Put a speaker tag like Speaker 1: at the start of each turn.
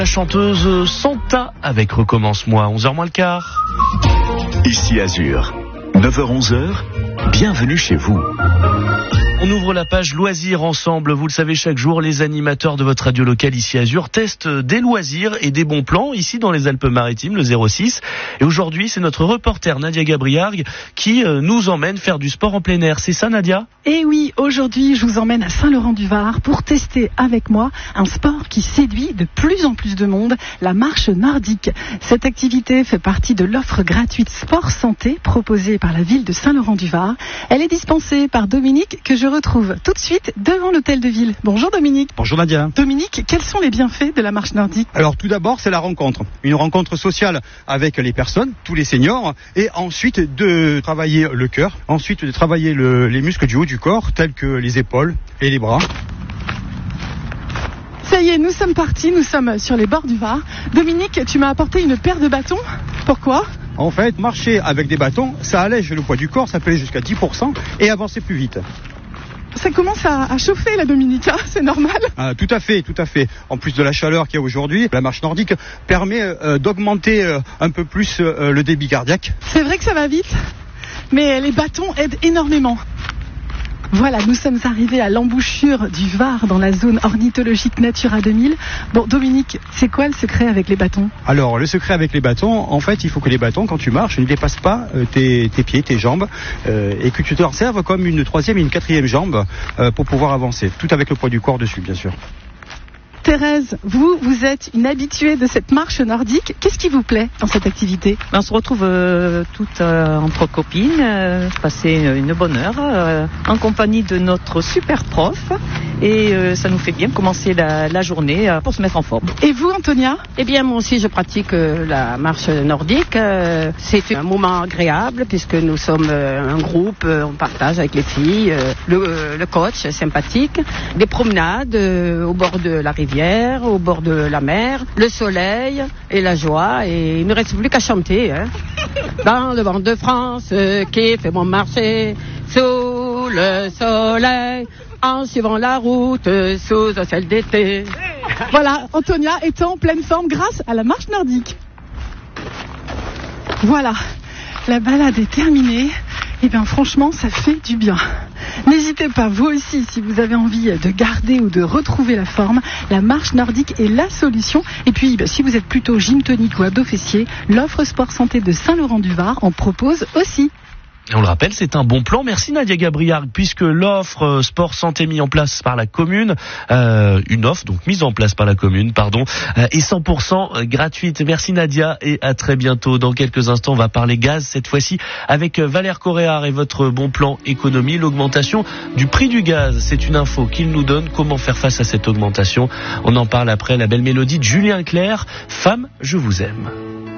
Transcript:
Speaker 1: La chanteuse Santa avec Recommence-moi, 11h moins le quart.
Speaker 2: Ici Azur, 9h-11h, bienvenue chez vous.
Speaker 1: On ouvre la page loisirs ensemble. Vous le savez, chaque jour, les animateurs de votre radio locale ici Azur testent des loisirs et des bons plans ici dans les Alpes-Maritimes, le 06. Et aujourd'hui, c'est notre reporter Nadia Gabriargue qui nous emmène faire du sport en plein air. C'est ça, Nadia ?
Speaker 3: Et oui, aujourd'hui, je vous emmène à Saint-Laurent-du-Var pour tester avec moi un sport qui séduit de plus en plus de monde, la marche nordique. Cette activité fait partie de l'offre gratuite Sport Santé proposée par la ville de Saint-Laurent-du-Var. Elle est dispensée par Dominique, que je retrouve tout de suite devant l'hôtel de ville. Bonjour Dominique.
Speaker 4: Bonjour Nadia.
Speaker 3: Dominique, quels sont les bienfaits de la marche nordique ?
Speaker 4: Alors tout d'abord, c'est la rencontre. Une rencontre sociale avec les personnes, tous les seniors, et ensuite de travailler le cœur, ensuite de travailler les muscles du haut du corps, tels que les épaules et les bras.
Speaker 3: Ça y est, nous sommes partis, nous sommes sur les bords du Var. Dominique, tu m'as apporté une paire de bâtons. Pourquoi ?
Speaker 4: En fait, marcher avec des bâtons, ça allège le poids du corps, ça peut aller jusqu'à 10% et avancer plus vite.
Speaker 3: Ça commence à chauffer là, Dominique, hein, c'est normal.
Speaker 4: Tout à fait. En plus de la chaleur qu'il y a aujourd'hui, la marche nordique permet d'augmenter un peu plus le débit cardiaque.
Speaker 3: C'est vrai que ça va vite, mais les bâtons aident énormément. Voilà, nous sommes arrivés à l'embouchure du Var dans la zone ornithologique Natura 2000. Bon, Dominique, c'est quoi le secret avec les bâtons ?
Speaker 4: Alors, le secret avec les bâtons, en fait, il faut que les bâtons, quand tu marches, ne dépassent pas tes pieds, tes jambes, et que tu te serves comme une troisième et une quatrième jambe pour pouvoir avancer. Tout avec le poids du corps dessus, bien sûr.
Speaker 3: Thérèse, vous êtes une habituée de cette marche nordique. Qu'est-ce qui vous plaît dans cette activité ?
Speaker 5: On se retrouve toutes entre copines, passer une bonne heure en compagnie de notre super prof. Et ça nous fait bien commencer la journée pour se mettre en forme.
Speaker 3: Et vous, Antonia ?
Speaker 6: Eh bien, moi aussi, je pratique la marche nordique. C'est un moment agréable puisque nous sommes un groupe, on partage avec les filles. Le coach est sympathique. Des promenades au bord de la rivière, au bord de la mer, le soleil et la joie. Et il ne reste plus qu'à chanter. Hein. Dans le vent de France qui fait mon marché sous le soleil, en suivant la route sous un ciel d'été.
Speaker 3: Voilà, Antonia est en pleine forme grâce à la marche nordique. Voilà, la balade est terminée. Eh bien franchement, ça fait du bien. N'hésitez pas, vous aussi, si vous avez envie de garder ou de retrouver la forme, la marche nordique est la solution. Et puis, si vous êtes plutôt gym tonique ou abdos fessiers, l'offre Sport Santé de Saint-Laurent-du-Var en propose aussi.
Speaker 1: Et on le rappelle, c'est un bon plan. Merci Nadia Gabriargue, puisque l'offre Sport Santé mise en place par la commune, une offre donc mise en place par la commune, est 100% gratuite. Merci Nadia et à très bientôt. Dans quelques instants, on va parler gaz cette fois-ci avec Valère Coréard et votre bon plan économie, l'augmentation du prix du gaz. C'est une info qu'il nous donne. Comment faire face à cette augmentation ? On en parle après la belle mélodie de Julien Clerc. Femme, je vous aime.